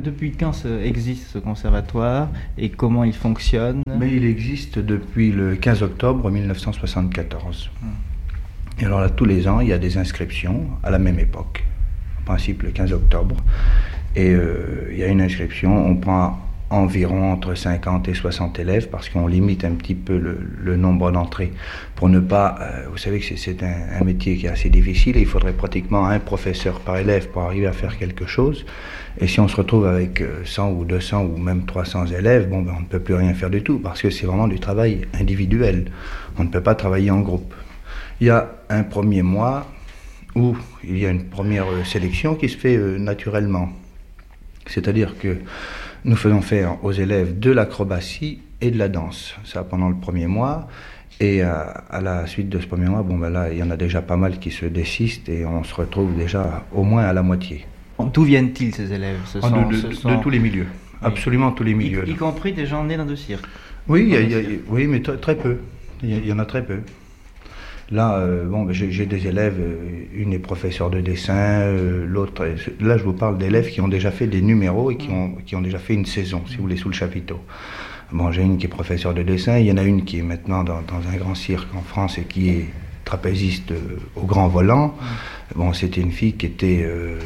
depuis quand existe ce conservatoire et comment il fonctionne? Mais il existe depuis le 15 octobre 1974. Et alors là, tous les ans, il y a des inscriptions à la même époque, en principe le 15 octobre. Et il y a une inscription, on prend environ entre 50 et 60 élèves parce qu'on limite un petit peu le nombre d'entrées pour ne pas... vous savez que c'est un métier qui est assez difficile et il faudrait pratiquement un professeur par élève pour arriver à faire quelque chose. Et si on se retrouve avec 100 ou 200 ou même 300 élèves, on ne peut plus rien faire du tout parce que c'est vraiment du travail individuel. On ne peut pas travailler en groupe. Il y a un premier mois où il y a une première sélection qui se fait naturellement. C'est-à-dire que nous faisons faire aux élèves de l'acrobatie et de la danse, ça pendant le premier mois. Et à la suite de ce premier mois, là, il y en a déjà pas mal qui se désistent et on se retrouve déjà au moins à la moitié. D'où viennent-ils ces élèves? De tous les milieux, oui. Absolument tous les milieux. Y compris des gens nés dans le cirque? Oui, oui, mais très peu. Il y en a très peu. Là, j'ai des élèves, une est professeure de dessin, l'autre... Là, je vous parle d'élèves qui ont déjà fait des numéros et qui ont déjà fait une saison, si vous voulez, sous le chapiteau. J'ai une qui est professeure de dessin, il y en a une qui est maintenant dans un grand cirque en France et qui est trapéziste au Grand Volant. C'était une fille qui était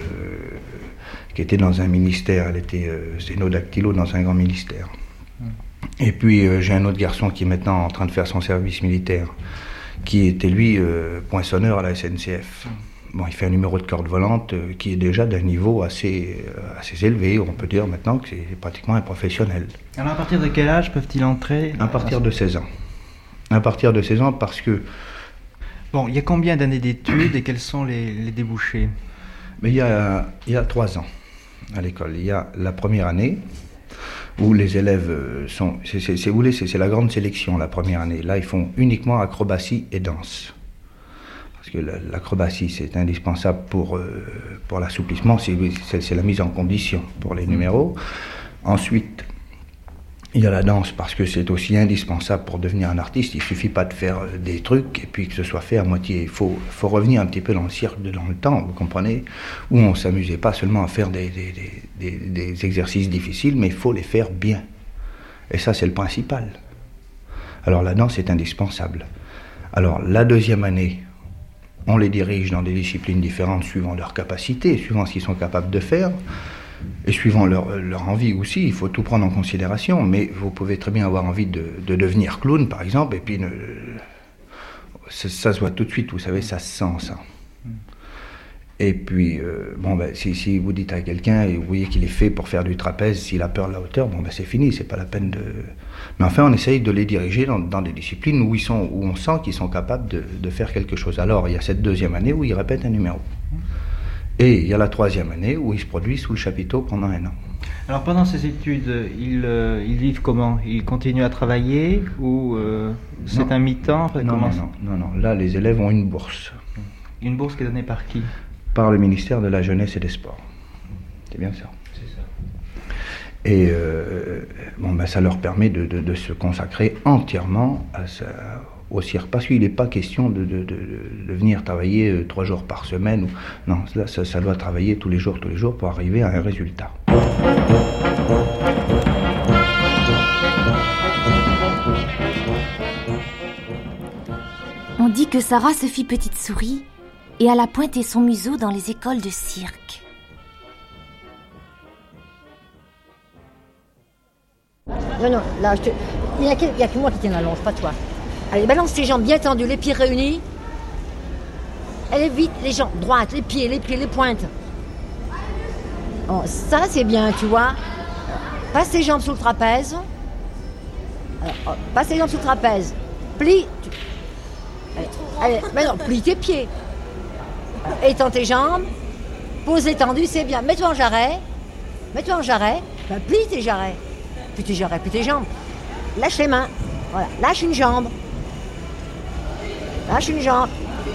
dans un ministère, elle était sténodactylo dans un grand ministère. Et puis, j'ai un autre garçon qui est maintenant en train de faire son service militaire, qui était lui poinçonneur à la SNCF. Il fait un numéro de corde volante qui est déjà d'un niveau assez élevé. On peut dire maintenant que c'est pratiquement un professionnel. Alors à partir de quel âge peuvent-ils entrer? À partir de 16 ans. À partir de 16 ans parce que... il y a combien d'années d'études et quels sont les débouchés? Mais il y a 3 ans à l'école. Il y a la première année où les élèves sont... C'est la grande sélection, la première année. Là, ils font uniquement acrobatie et danse. Parce que l'acrobatie, c'est indispensable pour l'assouplissement, c'est la mise en condition pour les numéros. Ensuite, il y a la danse, parce que c'est aussi indispensable pour devenir un artiste. Il ne suffit pas de faire des trucs et puis que ce soit fait à moitié. Il faut revenir un petit peu dans le cirque, dans le temps, vous comprenez, où on ne s'amusait pas seulement à faire des exercices difficiles, mais il faut les faire bien. Et ça, c'est le principal. Alors la danse est indispensable. Alors la deuxième année, on les dirige dans des disciplines différentes suivant leurs capacités, suivant ce qu'ils sont capables de faire. Et suivant leur envie aussi, il faut tout prendre en considération, mais vous pouvez très bien avoir envie de devenir clown, par exemple, et puis ça se voit tout de suite, vous savez, ça se sent, ça. Et puis, si vous dites à quelqu'un, et vous voyez qu'il est fait pour faire du trapèze, s'il a peur de la hauteur, c'est fini, c'est pas la peine de... Mais enfin, on essaye de les diriger dans des disciplines où on sent qu'ils sont capables de faire quelque chose. Alors, il y a cette deuxième année où ils répètent un numéro. Et il y a la troisième année où ils se produisent sous le chapiteau pendant 1 an. Alors pendant ces études, ils vivent comment? Ils continuent à travailler ou c'est un mi-temps? Non. Là, les élèves ont une bourse. Une bourse qui est donnée par qui? Par le ministère de la Jeunesse et des Sports. C'est bien ça. C'est ça. Et ça leur permet de se consacrer entièrement au cirque, parce qu'il n'est pas question de venir travailler 3 jours par semaine. Non, là, ça doit travailler tous les jours pour arriver à un résultat. On dit que Sarah se fit petite souris et alla pointer son museau dans les écoles de cirque. Non, là, il n'y a que moi qui tiens la longe, pas toi. Allez, balance tes jambes bien tendues, les pieds réunis. Allez, vite, les jambes droites, les pieds, les pointes. Oh, ça, c'est bien, tu vois. Passe tes jambes sous le trapèze. Passe tes jambes sous le trapèze. Plie. Allez, maintenant, plie tes pieds. Étends tes jambes. Pose étendue, c'est bien. Mets-toi en jarret. Plie tes jarrets. Puis tes jarrets, puis tes jambes. Lâche les mains. Voilà, lâche une jambe. Voilà.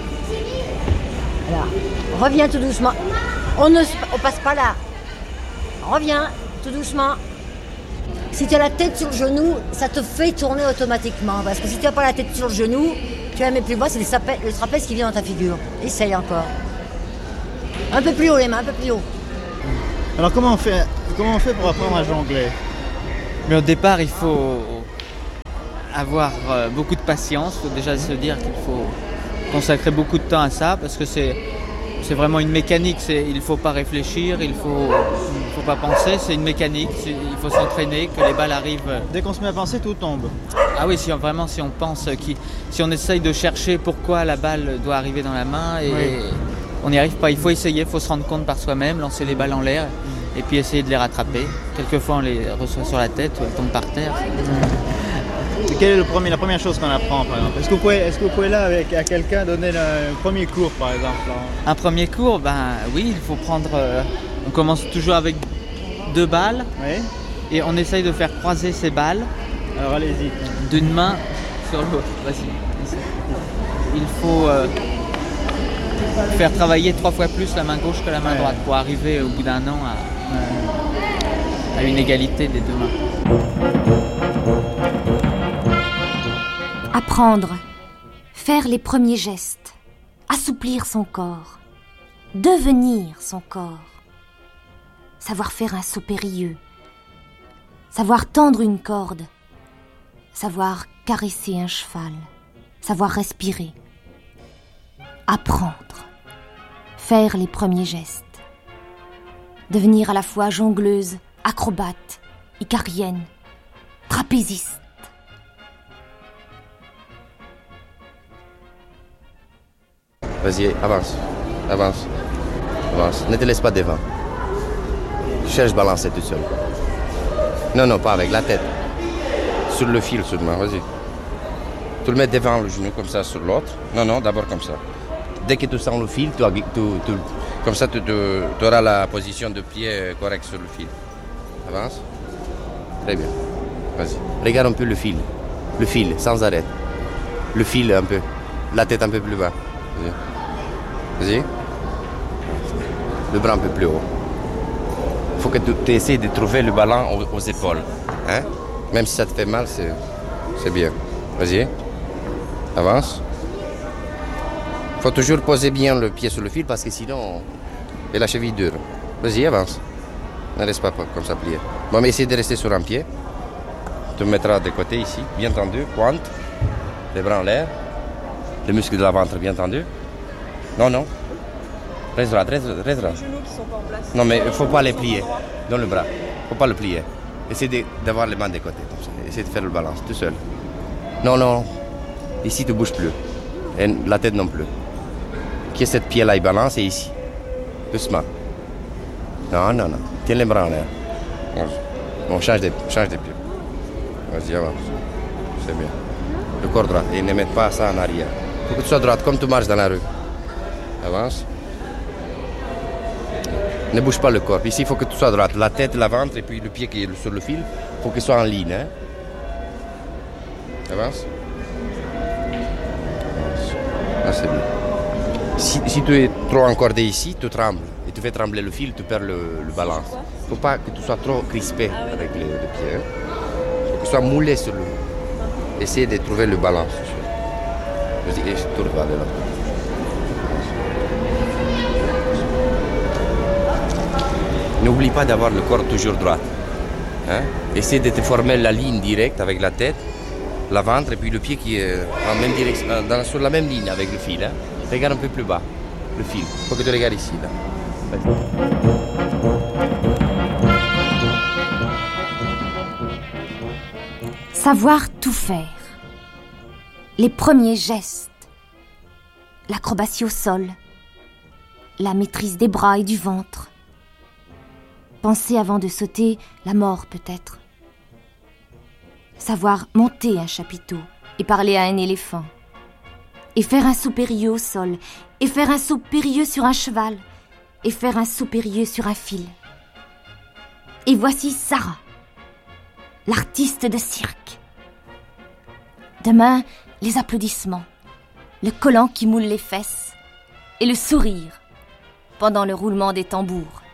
Reviens tout doucement. On passe pas là. Reviens tout doucement. Si tu as la tête sur le genou, ça te fait tourner automatiquement. Parce que si tu n'as pas la tête sur le genou, tu la mets plus bas, c'est le trapèze qui vient dans ta figure. Essaye encore. Un peu plus haut les mains, un peu plus haut. Alors comment on fait pour apprendre à jongler? Mais au départ, il faut avoir beaucoup de patience. Il faut déjà se dire qu'il faut consacrer beaucoup de temps à ça parce que c'est vraiment une mécanique. Il ne faut pas réfléchir, il faut pas penser. C'est une mécanique. Il faut s'entraîner, que les balles arrivent. Dès qu'on se met à penser, tout tombe. Ah oui, si on pense, si on essaye de chercher pourquoi la balle doit arriver dans la main et on n'y arrive pas. Il faut essayer, il faut se rendre compte par soi-même, lancer les balles en l'air et puis essayer de les rattraper. Quelquefois, on les reçoit sur la tête ou elles tombent par terre. Quelle est la première chose qu'on apprend, par exemple? Est-ce que vous pouvez là, à quelqu'un, donner le premier cours, par exemple là? Un premier cours, oui, il faut prendre... on commence toujours avec 2 balles et on essaye de faire croiser ces balles. Alors allez-y. D'une main sur l'autre. Vas-y. Il faut faire travailler 3 fois plus la main gauche que la main droite pour arriver au bout d'un an à une égalité des 2 mains. Apprendre, faire les premiers gestes, assouplir son corps, devenir son corps, savoir faire un saut périlleux, savoir tendre une corde, savoir caresser un cheval, savoir respirer, apprendre, faire les premiers gestes, devenir à la fois jongleuse, acrobate, icarienne, trapéziste. Vas-y, avance, avance, avance. Ne te laisse pas devant. Cherche balancer tout seul. Non, pas avec la tête. Sur le fil seulement, vas-y. Tu le mets devant le genou comme ça sur l'autre. Non, d'abord comme ça. Dès que tu sens le fil, comme ça tu auras la position de pied correcte sur le fil. Avance. Très bien. Vas-y. Regarde un peu le fil. Le fil, sans arrêt. Le fil un peu. La tête un peu plus bas. Vas-y. Le bras un peu plus haut. Il faut que tu essaies de trouver le ballon aux épaules. Hein? Même si ça te fait mal, c'est bien. Vas-y. Avance. Il faut toujours poser bien le pied sur le fil parce que sinon, et la cheville dure. Vas-y, avance. Ne reste pas comme ça plié. Bon, mais essaye de rester sur un pied. Tu me mettras de côté ici, bien tendu, pointe. Les bras en l'air. Les muscles de la ventre bien tendus. Non. Reste droit. Les genoux qui sont pas en place. Non, mais il ne faut pas les plier dans le bras. Il ne faut pas le plier. Essaye d'avoir les mains de côté. Comme ça. Essaye de faire le balance tout seul. Non. Ici, tu ne bouges plus. Et la tête non plus. Que cette pied-là, il balance et ici. Doucement. Non. Tiens les bras en l'air. On change des pieds. Vas-y, avance. C'est bien. Le corps droit. Et ne mets pas ça en arrière. Il faut que tu sois droite comme tu marches dans la rue. Avance. Ne bouge pas le corps. Ici, il faut que tu sois droite. La tête, le ventre et puis le pied qui est sur le fil, il faut qu'il soit en ligne. Hein? Avance. Ah, c'est bien. Si tu es trop encordé ici, tu trembles. Et tu fais trembler le fil, tu perds le balance. Il ne faut pas que tu sois trop crispé avec les pieds. Il faut que tu sois moulé sur le... Essaye de trouver le balance. Vas-y, tourne-toi de là. N'oublie pas d'avoir le corps toujours droit. Hein? Essaie de te former la ligne directe avec la tête, la ventre et puis le pied qui est en même direction, sur la même ligne avec le fil. Hein? Regarde un peu plus bas, le fil. Il faut que tu regardes ici. Là. Savoir tout faire. Les premiers gestes. L'acrobatie au sol. La maîtrise des bras et du ventre. Penser avant de sauter, la mort peut-être. Savoir monter un chapiteau et parler à un éléphant. Et faire un saut périlleux au sol. Et faire un saut périlleux sur un cheval. Et faire un saut périlleux sur un fil. Et voici Sarah, l'artiste de cirque. Demain, les applaudissements, le collant qui moule les fesses et le sourire pendant le roulement des tambours.